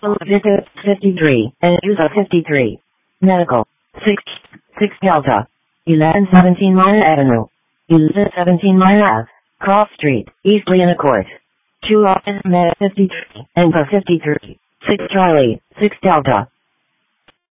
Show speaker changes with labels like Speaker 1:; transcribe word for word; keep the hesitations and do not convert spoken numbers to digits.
Speaker 1: Visit fifty-three, and Usa fifty-three. Medical. six, six Delta. eleven seventeen Maya Avenue. eleven seventeen Maya Ave. Cross Street, East Leona Court. two Office Med fifty-three, and fifty-three. six Charlie, six Delta.